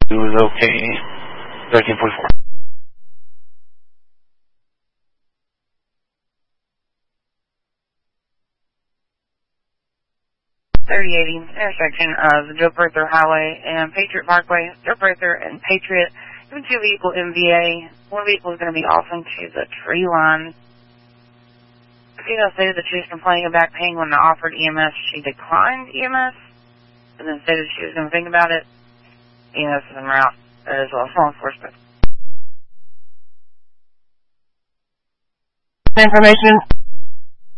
It was okay. 1344. 3080 intersection of Joe Berther Highway and Patriot Parkway. Joe Berther and Patriot. Even two vehicle MVA. One vehicle is going to be off into the tree line. The female stated that she was complaining of back pain when offered EMS. She declined EMS and then stated she was going to think about it. EMS is en route as well as law enforcement. Information.